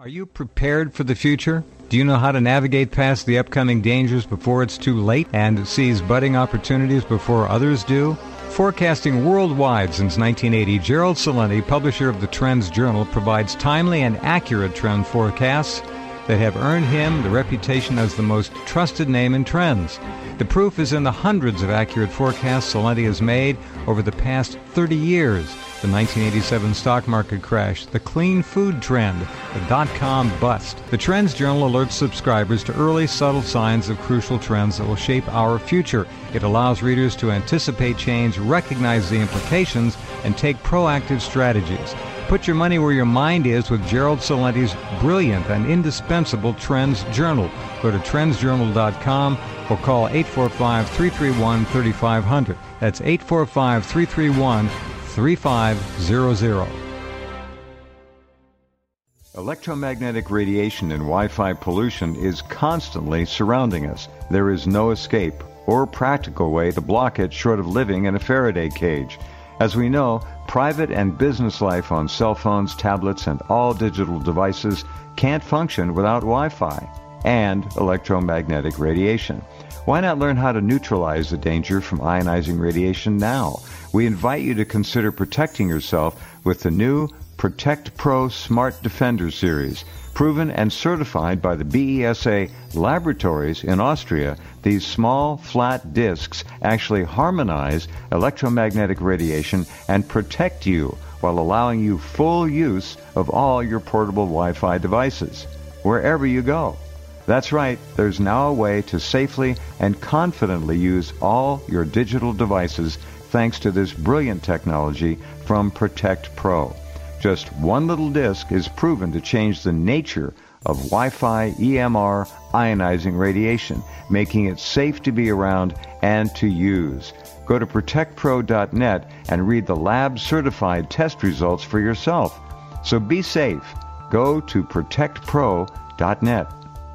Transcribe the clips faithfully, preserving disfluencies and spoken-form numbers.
Are you prepared for the future? Do you know how to navigate past the upcoming dangers before it's too late and seize budding opportunities before others do? Forecasting worldwide since nineteen eighty, Gerald Celente, publisher of the Trends Journal, provides timely and accurate trend forecasts that have earned him the reputation as the most trusted name in trends. The proof is in the hundreds of accurate forecasts Celente has made over the past thirty years. The nineteen eighty-seven stock market crash, the clean food trend, the dot-com bust. The Trends Journal alerts subscribers to early, subtle signs of crucial trends that will shape our future. It allows readers to anticipate change, recognize the implications, and take proactive strategies. Put your money where your mind is with Gerald Celente's brilliant and indispensable Trends Journal. Go to trends journal dot com or call eight four five, three three one, three five zero zero. That's eight four five, three three one, three five zero zero. Electromagnetic radiation and Wi-Fi pollution is constantly surrounding us. There is no escape or practical way to block it short of living in a Faraday cage. As we know, private and business life on cell phones, tablets, and all digital devices can't function without Wi-Fi and electromagnetic radiation. Why not learn how to neutralize the danger from ionizing radiation now? We invite you to consider protecting yourself with the new Protect Pro Smart Defender series. Proven and certified by the B E S A laboratories in Austria, these small, flat discs actually harmonize electromagnetic radiation and protect you while allowing you full use of all your portable Wi-Fi devices, wherever you go. That's right, there's now a way to safely and confidently use all your digital devices thanks to this brilliant technology from Protect Pro. Just one little disc is proven to change the nature of Wi-Fi E M R ionizing radiation, making it safe to be around and to use. Go to protect pro dot net and read the lab-certified test results for yourself. So be safe. Go to protect pro dot net.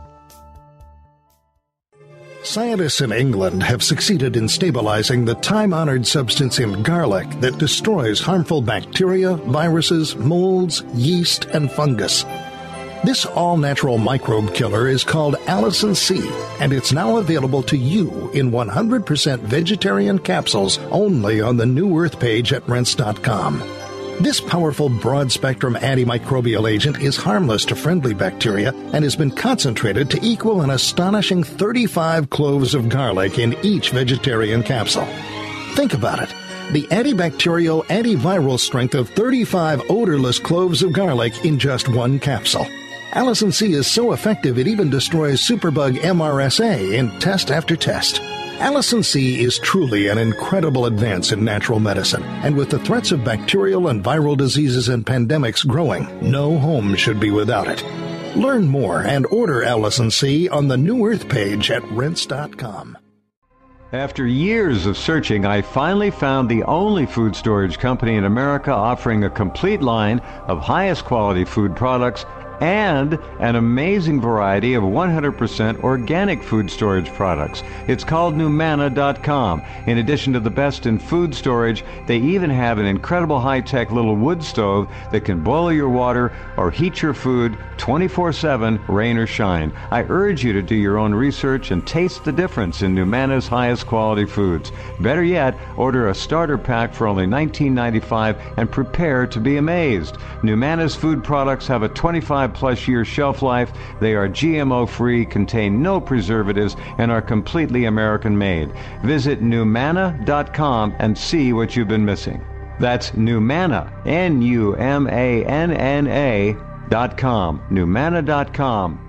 Scientists in England have succeeded in stabilizing the time-honored substance in garlic that destroys harmful bacteria, viruses, molds, yeast, and fungus. This all-natural microbe killer is called Allicin C, and it's now available to you in one hundred percent vegetarian capsules only on the New Earth page at rense dot com. This powerful broad-spectrum antimicrobial agent is harmless to friendly bacteria and has been concentrated to equal an astonishing thirty-five cloves of garlic in each vegetarian capsule. Think about it. The antibacterial, antiviral strength of thirty-five odorless cloves of garlic in just one capsule. Allicin C is so effective it even destroys superbug M R S A in test after test. Allicin C is truly an incredible advance in natural medicine, and with the threats of bacterial and viral diseases and pandemics growing, no home should be without it. Learn more and order Allicin C on the New Earth page at rense dot com. After years of searching, I finally found the only food storage company in America offering a complete line of highest quality food products and an amazing variety of one hundred percent organic food storage products. It's called new manna dot com. In addition to the best in food storage, they even have an incredible high-tech little wood stove that can boil your water or heat your food twenty-four seven, rain or shine. I urge you to do your own research and taste the difference in NuManna's highest quality foods. Better yet, order a starter pack for only nineteen ninety-five dollars and prepare to be amazed. NuManna's food products have a twenty-five plus year shelf life. They are G M O free, contain no preservatives, and are completely American made. Visit new manna dot com and see what you've been missing. That's NuManna, N U M A N N A dot com, new manna dot com.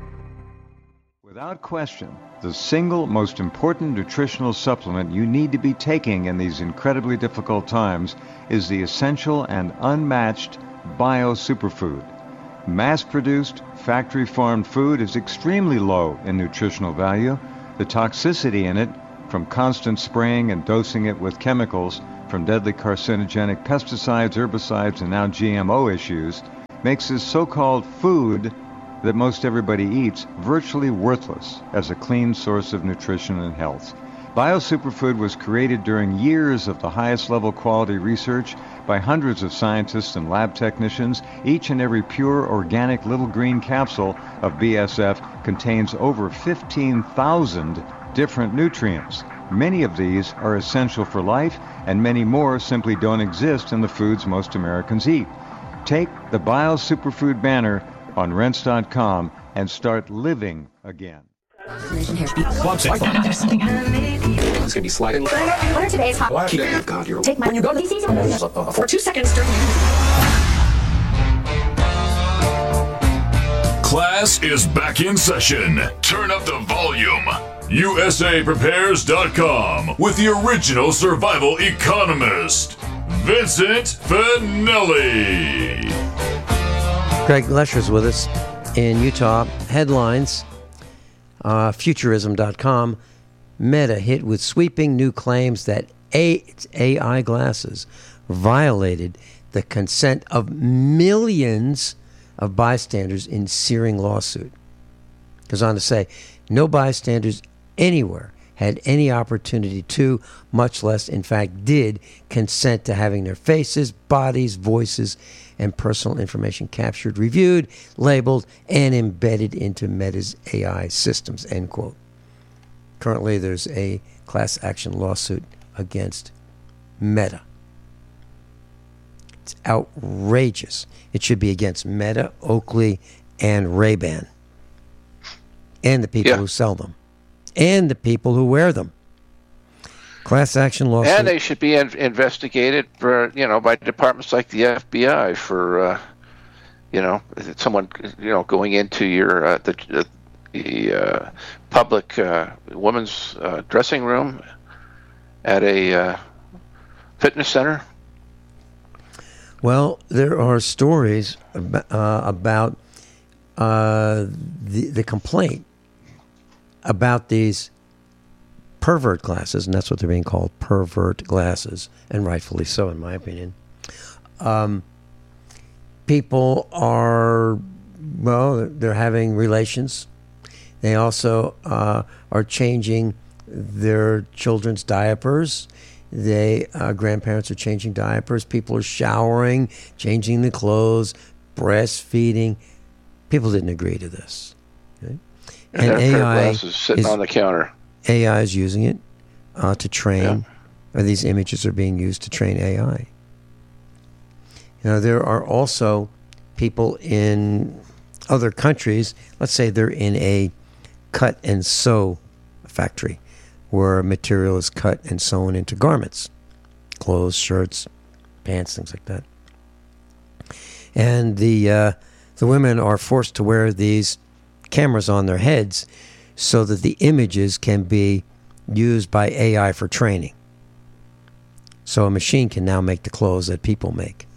Without question, the single most important nutritional supplement you need to be taking in these incredibly difficult times is the essential and unmatched Bio Superfood. Mass-produced, factory-farmed food is extremely low in nutritional value. The toxicity in it, from constant spraying and dosing it with chemicals, from deadly carcinogenic pesticides, herbicides, and now G M O issues, makes this so-called food that most everybody eats virtually worthless as a clean source of nutrition and health. BioSuperfood was created during years of the highest level quality research by hundreds of scientists and lab technicians. Each and every pure organic little green capsule of B S F contains over fifteen thousand different nutrients. Many of these are essential for life, and many more simply don't exist in the foods most Americans eat. Take the BioSuperfood banner on rense dot com and start living again. One second. There's something it's gonna be sliding. What are today's hot? Oh, God, you're take my. You go to the for two seconds during. Class is back in session. Turn up the volume. U S A Prepares dot com with the original survival economist, Vincent Finelli. Greg Lesher's with us in Utah. Headlines. Uh, Futurism dot com, Meta hit with sweeping new claims that A I glasses violated the consent of millions of bystanders in searing lawsuit. Goes on to say, no bystanders anywhere had any opportunity to, much less, in fact, did consent to having their faces, bodies, voices, and personal information captured, reviewed, labeled, and embedded into Meta's A I systems, end quote. Currently, there's a class action lawsuit against Meta. It's outrageous. It should be against Meta, Oakley, and Ray-Ban, and the people yeah. who sell them, and the people who wear them. Class action lawsuit. And they should be in- investigated for, you know, by departments like the F B I for, uh, you know, someone, you know, going into your uh, the, uh, the uh, public uh, women's uh, dressing room at a uh, fitness center. Well, there are stories ab- uh, about uh, the the complaint about these pervert glasses, and that's what they're being called, pervert glasses, and rightfully so, in my opinion. Um, people are, well, they're having relations. They also uh, are changing their children's diapers. They uh, grandparents are changing diapers. People are showering, changing the clothes, breastfeeding. People didn't agree to this. Okay? And, and A I is sitting on the counter. A I is using it uh, to train, yeah. or these images are being used to train A I. You know, there are also people in other countries, let's say they're in a cut and sew factory where material is cut and sewn into garments, clothes, shirts, pants, things like that. And the uh, the women are forced to wear these cameras on their heads so that the images can be used by A I for training. So a machine can now make the clothes that people make.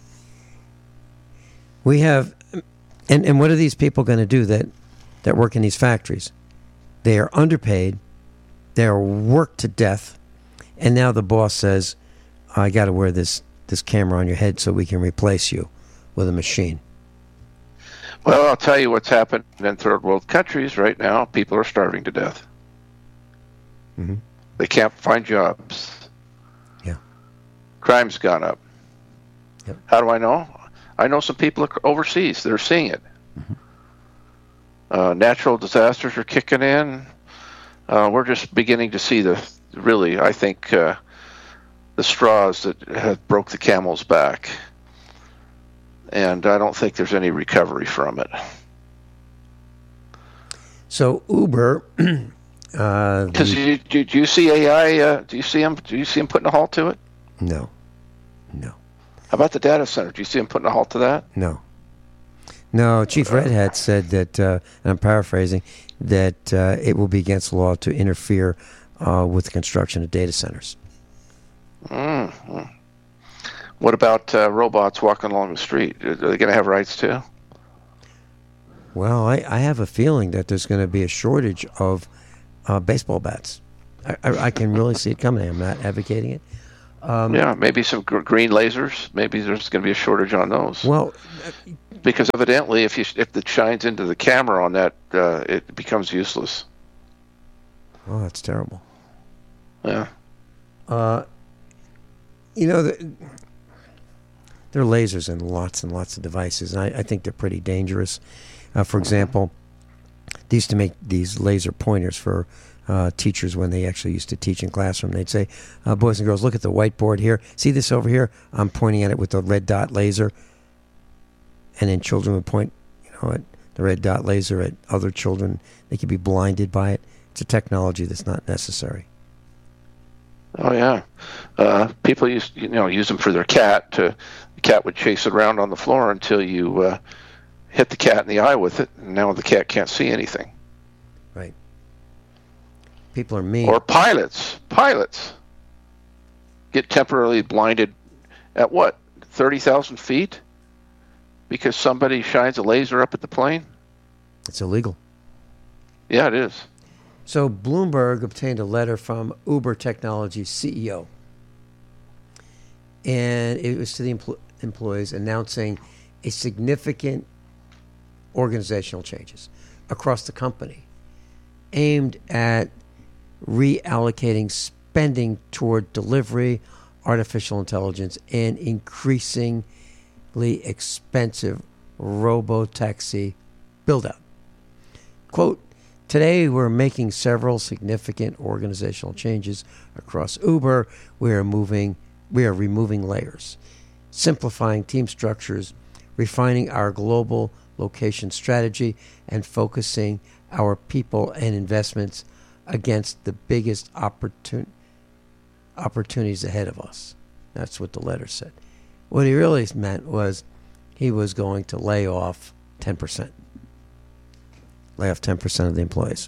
We have, and, and what are these people going to do that, that work in these factories? They are underpaid, they are worked to death, and now the boss says, I got to wear this, this camera on your head so we can replace you with a machine. Well, I'll tell you what's happened in third world countries right now. People are starving to death. Mm-hmm. They can't find jobs. Yeah. Crime's gone up. Yep. How do I know? I know some people overseas that are seeing it. Mm-hmm. Uh, natural disasters are kicking in. Uh, we're just beginning to see the, really, I think, uh, the straws that have broke the camel's back. And I don't think there's any recovery from it. So Uber, because uh, do, do, do you see A I? Uh, do you see him? Do you see him putting a halt to it? No, no. How about the data center? Do you see him putting a halt to that? No, no. Chief Red Hat said that, uh, and I'm paraphrasing, that uh, it will be against the law to interfere uh, with the construction of data centers. Mm-hmm. What about uh, robots walking along the street? Are they going to have rights too? Well, I, I have a feeling that there's going to be a shortage of uh, baseball bats. I, I, I can really see it coming. I'm not advocating it. Um, yeah, maybe some gr- green lasers. Maybe there's going to be a shortage on those. Well, because evidently, if you if it shines into the camera on that, uh, it becomes useless. Oh, that's terrible. Yeah. Uh, you know, the, there are lasers in lots and lots of devices, and I, I think they're pretty dangerous. Uh, for example, they used to make these laser pointers for uh, teachers when they actually used to teach in classroom. They'd say, uh, boys and girls, look at the whiteboard here. See this over here? I'm pointing at it with the red dot laser. And then children would point, you know, at the red dot laser at other children. They could be blinded by it. It's a technology that's not necessary. Oh yeah, uh, people used you know use them for their cat. To, the cat would chase it around on the floor until you uh, hit the cat in the eye with it, and now the cat can't see anything. Right. People are mean. Or pilots, pilots get temporarily blinded at what, thirty thousand feet, because somebody shines a laser up at the plane. It's illegal. Yeah, it is. So Bloomberg obtained a letter from Uber Technologies C E O, and it was to the empl- employees announcing a significant organizational changes across the company aimed at reallocating spending toward delivery, artificial intelligence, and increasingly expensive robo-taxi build-out. Quote, today, we're making several significant organizational changes across Uber. We are moving, we are removing layers, simplifying team structures, refining our global location strategy, and focusing our people and investments against the biggest opportun- opportunities ahead of us. That's what the letter said. What he really meant was he was going to lay off ten percent. Lay off ten percent of the employees.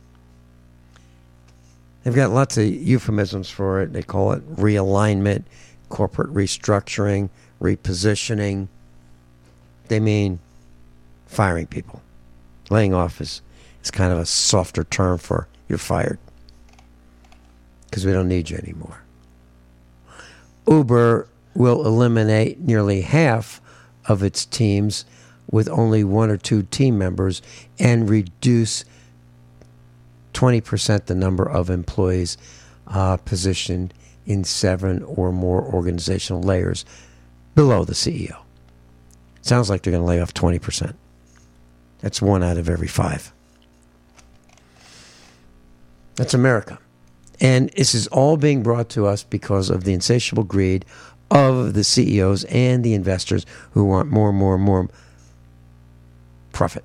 They've got lots of euphemisms for it. They call it realignment, corporate restructuring, repositioning. They mean firing people. Laying off is, is kind of a softer term for you're fired because we don't need you anymore. Uber will eliminate nearly half of its teams with only one or two team members and reduce twenty percent the number of employees uh, positioned in seven or more organizational layers below the C E O. Sounds like they're going to lay off twenty percent. That's one out of every five. That's America. And this is all being brought to us because of the insatiable greed of the C E Os and the investors who want more and more and more profit.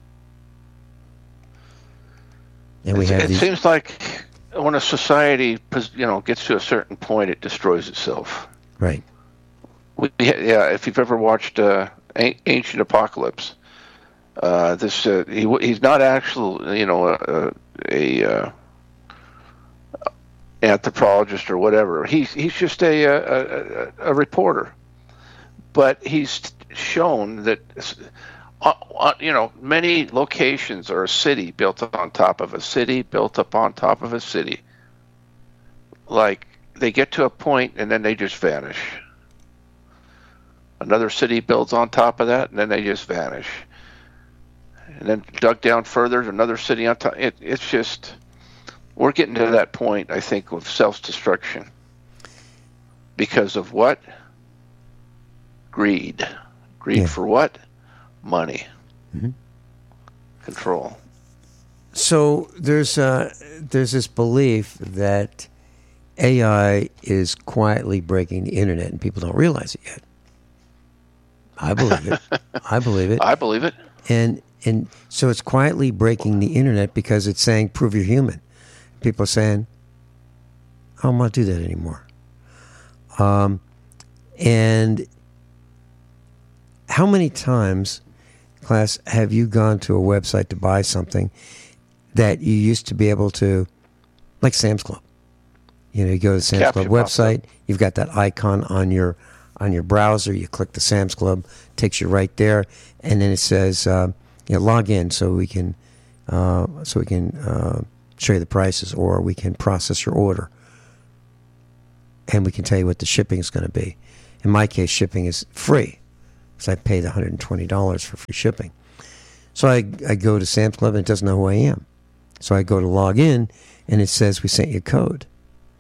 And we have it these... seems like when a society, you know, gets to a certain point, it destroys itself. Right. We, yeah, if you've ever watched uh, Ancient Apocalypse, uh, this uh, he he's not actually, you know, a, a uh, anthropologist or whatever. He's he's just a a, a a reporter, but he's shown that. Uh, uh, you know, many locations are a city built on top of a city, built up on top of a city. Like, they get to a point and then they just vanish. Another city builds on top of that and then they just vanish. And then dug down further, another city on top. It, it's just, we're getting to that point, I think, of self-destruction. Because of what? Greed. Greed yeah. for what? Money. Mm-hmm. Control. So there's uh, there's this belief that A I is quietly breaking the internet, and people don't realize it yet. I believe it. I believe it. I believe it. And and so it's quietly breaking the internet because it's saying, "Prove you're human." People are saying, "I don't want to do that anymore." Um, and how many times, class, have you gone to a website to buy something that you used to be able to, like Sam's Club? You know, you go to the Sam's Capture Club website, you've got that icon on your on your browser, you click the Sam's Club, takes you right there, and then it says, uh, you know, log in so we can uh, so we can uh, show you the prices, or we can process your order, and we can tell you what the shipping is going to be. In my case, shipping is free. So I paid one hundred twenty dollars for free shipping. So I, I go to Sam's Club and it doesn't know who I am. So I go to log in and it says, we sent you a code.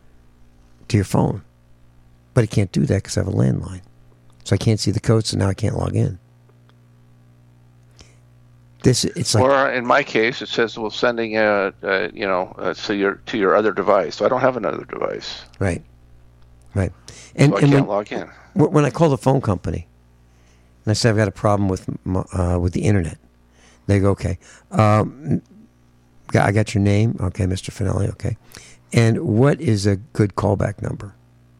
to your phone. But it can't do that because I have a landline. So I can't see the code, so now I can't log in. This it's like, or in my case, it says, "Well, sending a, a you know, uh, so your to your other device." So I don't have another device. Right, right. And, so I and can't when, log in. When I call the phone company, and I say I've got a problem with uh, with the internet, they go, "Okay, um, I got your name, okay, Mister Finelli, okay, and what is a good callback number?"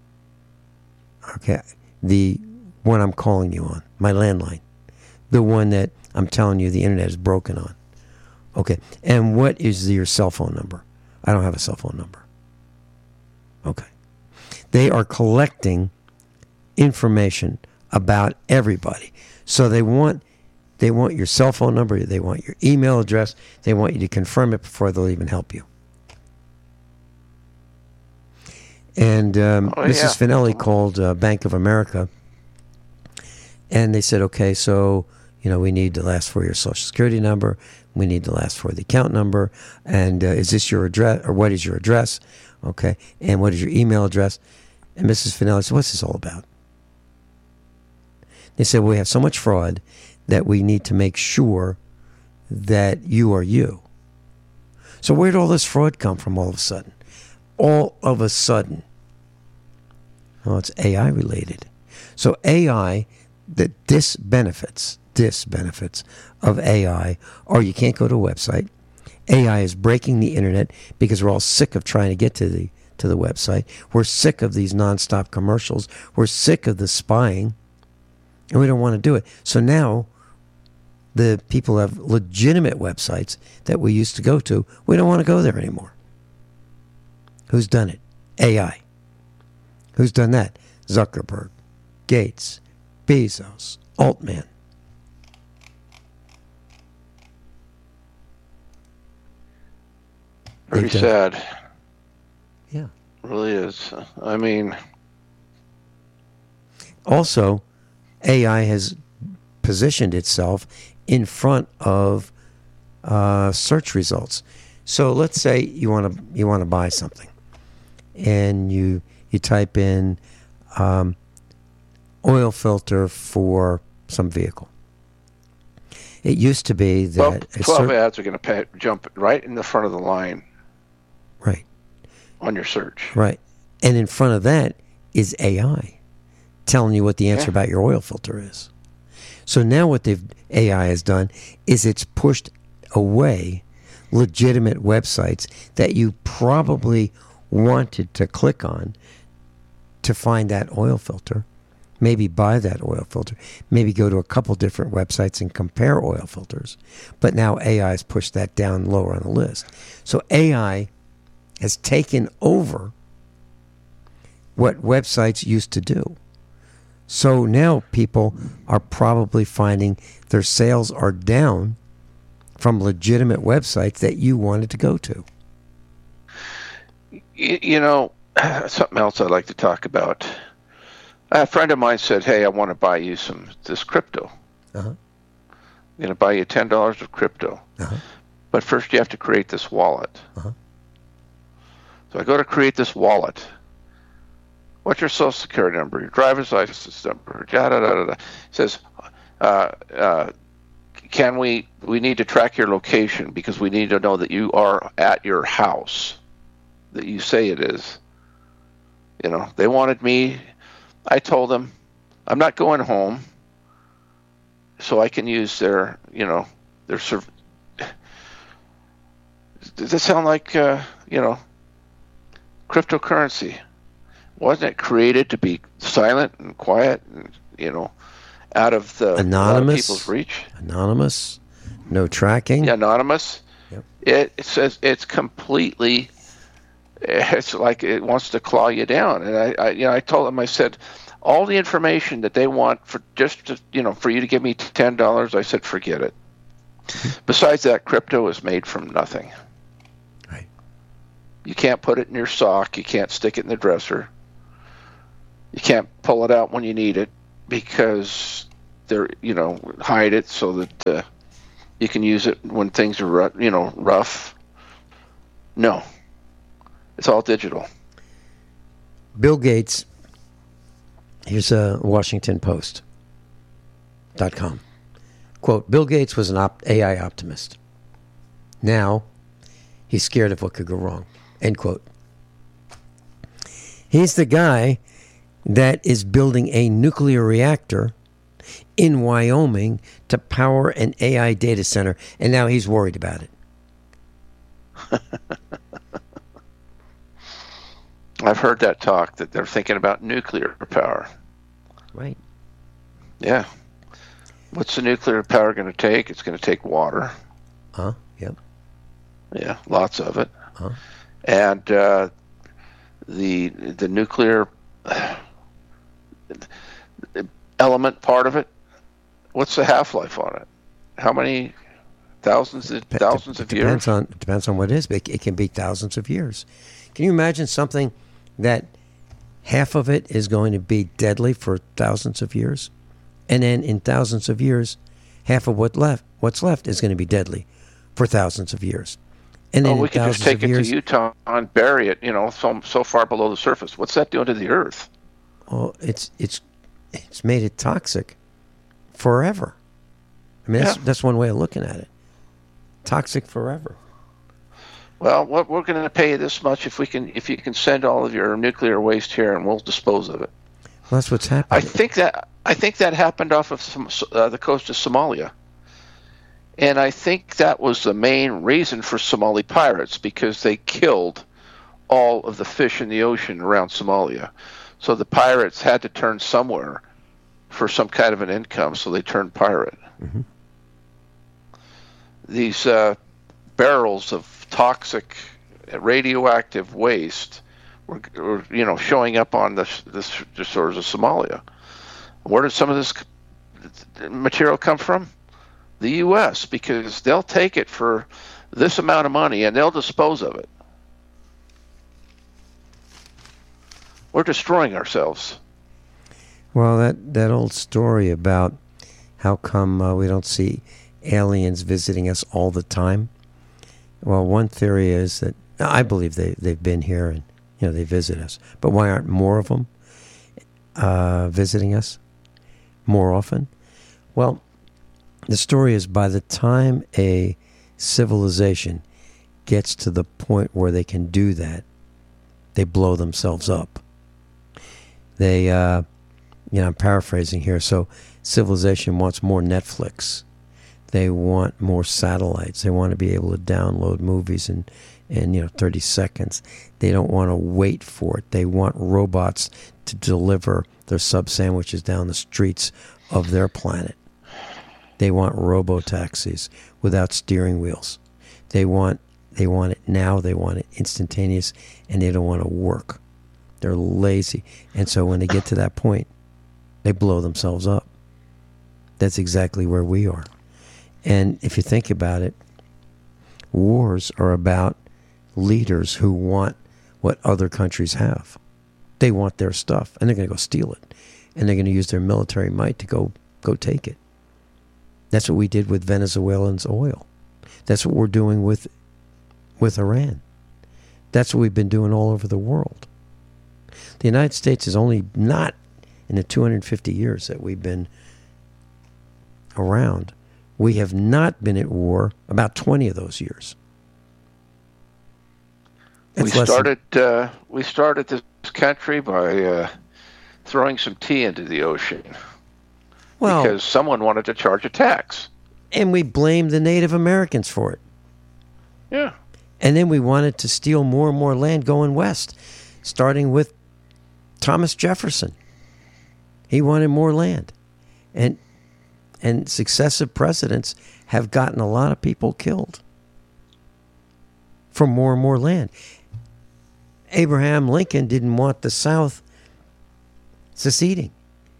Okay, the one I'm calling you on, my landline, the one that I'm telling you the internet is broken on. Okay, and what is your cell phone number? I don't have a cell phone number. Okay. They are collecting information about everybody. So they want they want your cell phone number, they want your email address, they want you to confirm it before they'll even help you. And um, oh, Missus Yeah. Finelli called uh, Bank of America, and they said, okay, so, you know, we need the last four of your social security number, we need the last four of the account number, and uh, is this your address, or what is your address, okay, and what is your email address? And Missus Finelli said, what's this all about? They said, well, we have so much fraud that we need to make sure that you are you. So where did all this fraud come from all of a sudden? All of a sudden. Well, it's A I related. So A I, the disbenefits, disbenefits of A I are you can't go to a website. A I is breaking the internet because we're all sick of trying to get to the to the website. We're sick of these nonstop commercials. We're sick of the spying, and we don't want to do it. So now the people have legitimate websites that we used to go to. We don't want to go there anymore. Who's done it? A I. Who's done that? Zuckerberg, Gates, Bezos, Altman. Pretty They've done- sad. Yeah. Really is. I mean, Also, A I has positioned itself in front of uh, search results. So let's say you want to you want to buy something, and you you type in um, oil filter for some vehicle. It used to be that well, a twelve cer- ads are going to jump right in the front of the line right, on your search. right, and in front of that is A I telling you what the answer Yeah. about your oil filter is. So now what they've A I has done is it's pushed away legitimate websites that you probably wanted to click on to find that oil filter, maybe buy that oil filter, maybe go to a couple different websites and compare oil filters. But now A I has pushed that down lower on the list. So A I has taken over what websites used to do. So now people are probably finding their sales are down from legitimate websites that you wanted to go to. You, you know, something else I'd like to talk about. A friend of mine said, "Hey, I want to buy you some this crypto. Uh-huh. I'm going to buy you ten dollars of crypto, Uh-huh. but first you have to create this wallet." Uh-huh. So I go to create this wallet. What's your social security number? Your driver's license number? Da da da da. da. It says, uh, uh, "Can we? We need to track your location because we need to know that you are at your house, that you say it is." You know, they wanted me. I told them, I'm not going home, so I can use their, you know, their serv- Does it sound like, uh, you know, cryptocurrency? Wasn't it created to be silent and quiet and, you know, out of the Anonymous. people's reach? Anonymous, no tracking. Yeah, anonymous. Yep. It, it says it's completely. It's like it wants to claw you down. And I, I, you know, I told them, I said, all the information that they want for just, to, you know, for you to give me ten dollars, I said, forget it. Besides that, crypto is made from nothing. Right. You can't put it in your sock. You can't stick it in the dresser. You can't pull it out when you need it because they're, you know, hide it so that uh, you can use it when things are, you know, rough. No. It's all digital. Bill Gates, here's a Washington Post dot com. Quote, Bill Gates was an op- A I optimist. Now, he's scared of what could go wrong. End quote. He's the guy that is building a nuclear reactor in Wyoming to power an A I data center, and now he's worried about it. I've heard that talk, that they're thinking about nuclear power. Right. Yeah. What's the nuclear power going to take? It's going to take water. Huh? Yep. Yeah, lots of it. Huh? And uh, the the nuclear element part of it, what's the half-life on it? How many thousands of, thousands of years? Depends on, depends on what it is, but it can be thousands of years. Can you imagine something that half of it is going to be deadly for thousands of years? And then in thousands of years, half of what left, what's left is going to be deadly for thousands of years. And then oh, we could just take it years, to Utah and bury it, you know, so, so far below the surface. What's that doing to the Earth? Oh, it's it's it's made it toxic forever. I mean, that's, yeah. that's one way of looking at it. Toxic forever. Well, what we're going to pay you this much if we can, if you can send all of your nuclear waste here, and we'll dispose of it. Well, that's what's happening. I think that I think that happened off of some, uh, the coast of Somalia, and I think that was the main reason for Somali pirates, because they killed all of the fish in the ocean around Somalia. So the pirates had to turn somewhere for some kind of an income, so they turned pirate. Mm-hmm. These uh, barrels of toxic radioactive waste were, were, you know, showing up on the, the, the shores of Somalia. Where did some of this material come from? The U S, because they'll take it for this amount of money and they'll dispose of it. We're destroying ourselves. Well, that, that old story about how come uh, we don't see aliens visiting us all the time. Well, one theory is that I believe they, they've been here and, you know, they visit us. But why aren't more of them uh, visiting us more often? Well, the story is by the time a civilization gets to the point where they can do that, they blow themselves up. They, uh, you know, I'm paraphrasing here. So civilization wants more Netflix. They want more satellites. They want to be able to download movies in, in you know, thirty seconds. They don't want to wait for it. They want robots to deliver their sub sandwiches down the streets of their planet. They want robo-taxis without steering wheels. They want they want it now. They want it instantaneous, and they don't want to work. They're lazy. And so when they get to that point, they blow themselves up. That's exactly where we are. And if you think about it, wars are about leaders who want what other countries have. They want their stuff, and they're going to go steal it. And they're going to use their military might to go go take it. That's what we did with Venezuelans' oil. That's what we're doing with with Iran. That's what we've been doing all over the world. The United States is only not, in the two hundred fifty years that we've been around, we have not been at war about twenty of those years. That's we started than, uh, we started this country by uh, throwing some tea into the ocean. Well, because someone wanted to charge a tax. And we blamed the Native Americans for it. Yeah. And then we wanted to steal more and more land going west, starting with Thomas Jefferson. He wanted more land. And and successive presidents have gotten a lot of people killed for more and more land. Abraham Lincoln didn't want the South seceding.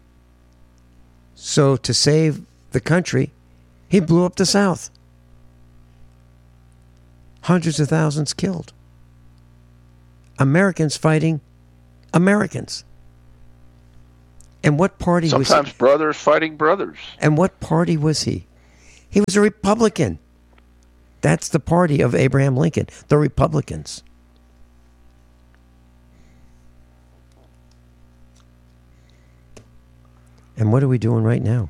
So to save the country, he blew up the South. Hundreds of thousands killed. Americans fighting Americans. And what party Sometimes was he? Sometimes brothers fighting brothers. And what party was he? He was a Republican. That's the party of Abraham Lincoln, the Republicans. And what are we doing right now?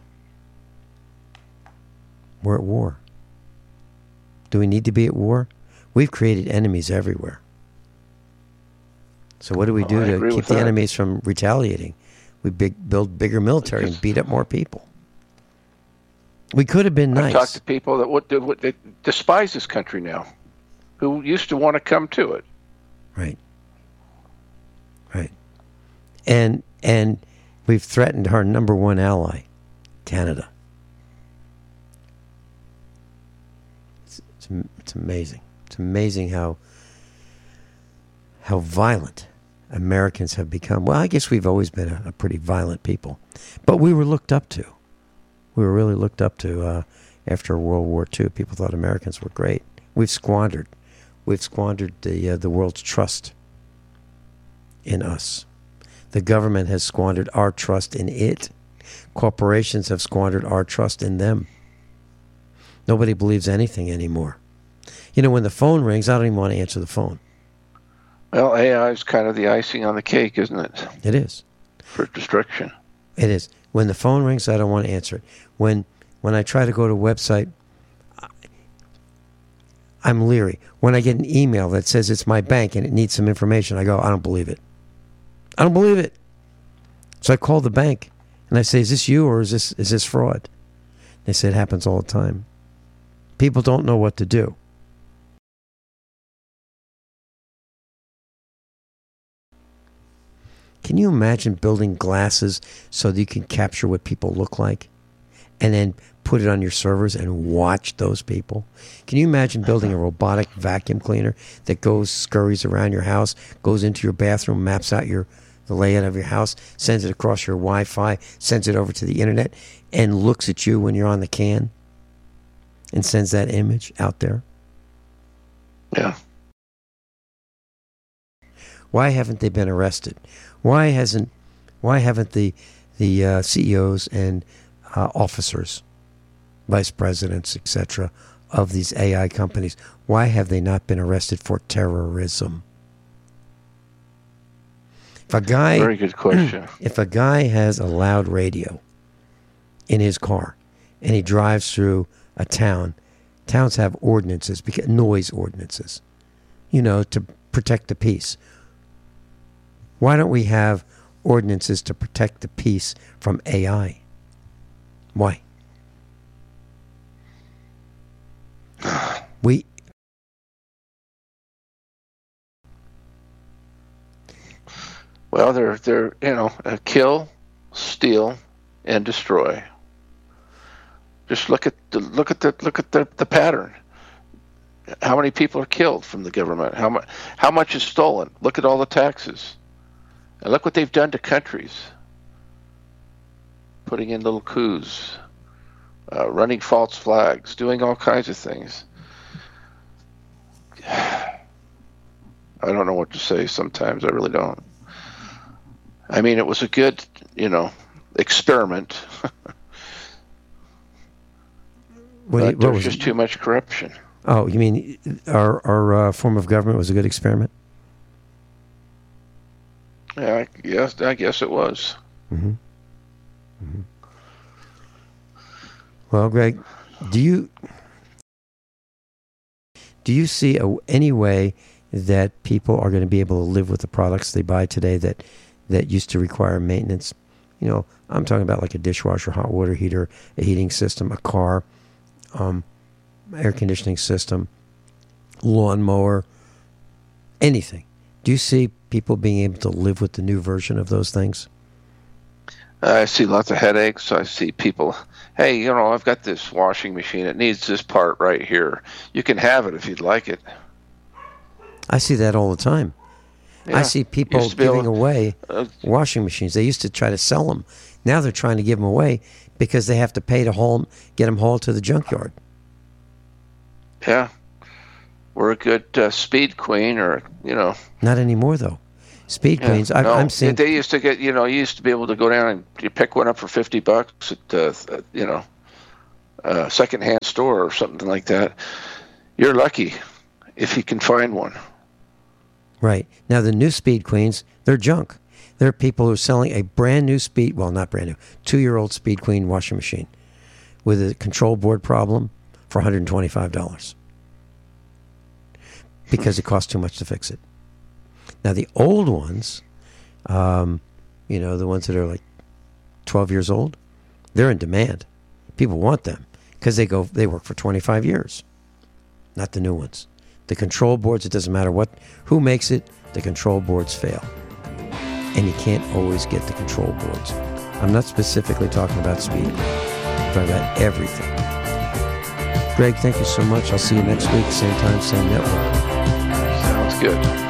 We're at war. Do we need to be at war? We've created enemies everywhere. So what do we do oh, to keep the that. enemies from retaliating? We big, build bigger military because and beat up more people. We could have been nice. I talk to people that would, would that despise this country now, who used to want to come to it. Right. Right. And and we've threatened our number one ally, Canada. It's, it's, it's amazing. It's amazing how how violent Americans have become. Well, I guess we've always been a, a pretty violent people, but we were looked up to. We were really looked up to uh, after World War Two. People thought Americans were great. We've squandered. We've squandered the uh, the world's trust in us. The government has squandered our trust in it. Corporations have squandered our trust in them. Nobody believes anything anymore. You know, when the phone rings, I don't even want to answer the phone. Well, A I is kind of the icing on the cake, isn't it? It is. For destruction. It is. When the phone rings, I don't want to answer it. When when I try to go to a website, I'm leery. When I get an email that says it's my bank and it needs some information, I go, I don't believe it. I don't believe it. So I call the bank and I say, is this you or is this is this fraud? They say it happens all the time. People don't know what to do. Can you imagine building glasses so that you can capture what people look like and then put it on your servers and watch those people? Can you imagine building a robotic vacuum cleaner that goes, scurries around your house, goes into your bathroom, maps out your the layout of your house, sends it across your Wi-Fi, sends it over to the internet, and looks at you when you're on the can and sends that image out there? Yeah. Why haven't they been arrested? Why hasn't? Why haven't the the uh, C E Os and uh, officers, vice presidents, et cetera, of these A I companies? Why have they not been arrested for terrorism? If a guy, very good question. If a guy has a loud radio in his car and he drives through a town, towns have ordinances, because noise ordinances, you know, to protect the peace. Why don't we have ordinances to protect the peace from A I? Why? We Well, they're they're you know uh, kill, steal, and destroy. Just look at the look at the look at the, the pattern. How many people are killed from the government? How much how much is stolen? Look at all the taxes. And look what they've done to countries. Putting in little coups, uh, running false flags, doing all kinds of things. I don't know what to say sometimes. I really don't. I mean, it was a good, you know, experiment. What do you, but there what was was just it? too much corruption. Oh, you mean our our uh, form of government was a good experiment? Yeah, I guess I guess it was. Mm-hmm. Mm-hmm. Well, Greg, do you do you see a, any way that people are going to be able to live with the products they buy today that that used to require maintenance? You know, I'm talking about like a dishwasher, hot water heater, a heating system, a car, um, air conditioning system, lawnmower, anything. Do you see people being able to live with the new version of those things? I see lots of headaches. I see people, hey, you know, I've got this washing machine. It needs this part right here. You can have it if you'd like it. I see that all the time. Yeah. I see people Used to be giving able- away uh, washing machines. They used to try to sell them. Now they're trying to give them away because they have to pay to haul 'em, get them hauled to the junkyard. Yeah. We're a good uh, speed queen, or, you know. Not anymore, though. Speed Yeah, queens, I, no, I'm seeing... They used to get, you know, you used to be able to go down and you pick one up for fifty bucks at, uh, uh, you know, a secondhand store or something like that. You're lucky if you can find one. Right. Now, the new speed queens, they're junk. There are people who are selling a brand new Speed, well, not brand new, two-year-old Speed Queen washing machine with a control board problem for one hundred twenty-five dollars because it costs too much to fix it. Now, the old ones, um, you know, the ones that are like twelve years old, they're in demand. People want them because they go, they work for twenty-five years. Not the new ones. The control boards, it doesn't matter what, who makes it, the control boards fail. And you can't always get the control boards. I'm not specifically talking about speed. I'm talking about everything. Greg, thank you so much. I'll see you next week, same time, same network. Sounds good.